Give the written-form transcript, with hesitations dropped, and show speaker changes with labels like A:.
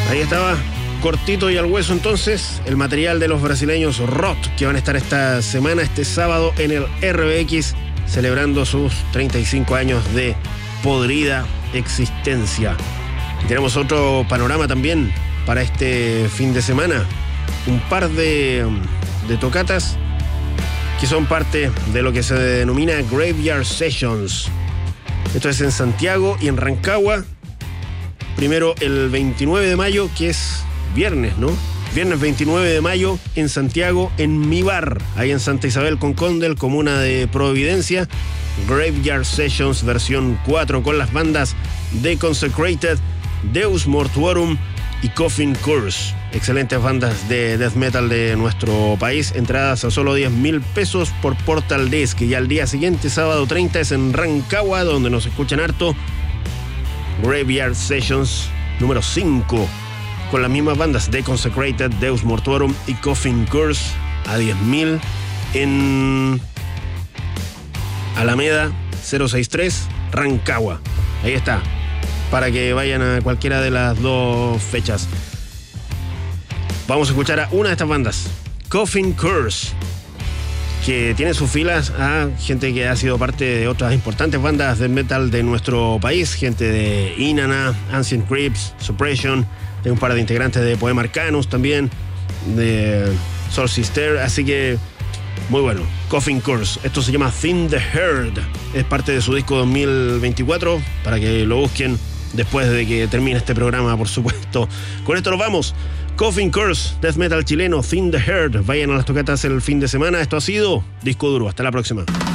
A: Ahí estaba, cortito y al hueso entonces, el material de los brasileños Rot, que van a estar esta semana, este sábado, en el RBX, celebrando sus 35 años de podrida existencia. Y tenemos otro panorama también para este fin de semana. Un par de tocatas que son parte de lo que se denomina Graveyard Sessions. Esto es en Santiago y en Rancagua. Primero el 29 de mayo, que es viernes, ¿no? Viernes 29 de mayo en Santiago, en Mi Bar, ahí en Santa Isabel con Condel, comuna de Providencia. Graveyard Sessions versión 4 con las bandas The Consecrated, Deus Mortuorum y Coffin Curse. Excelentes bandas de death metal de nuestro país. Entradas a solo 10.000 pesos por Portal Disc. Y al día siguiente, sábado 30, es en Rancagua, donde nos escuchan harto. Graveyard Sessions número 5, con las mismas bandas The Consecrated, Deus Mortuorum y Coffin Curse, a 10.000 en Alameda 063, Rancagua. Ahí está, para que vayan a cualquiera de las dos fechas. Vamos a escuchar a una de estas bandas, Coffin Curse, que tiene sus filas a gente que ha sido parte de otras importantes bandas de metal de nuestro país, gente de Inanna, Ancient Crypts, Suppression, de un par de integrantes de Poema Arcanus también, de Soul Sister, así que muy bueno. Coffin Curse, esto se llama Thin the Herd, es parte de su disco 2024, para que lo busquen después de que termine este programa, por supuesto. Con esto nos vamos. Coffin Curse, death metal chileno, Thin the Herd. Vayan a las tocatas el fin de semana. Esto ha sido Disco Duro. Hasta la próxima.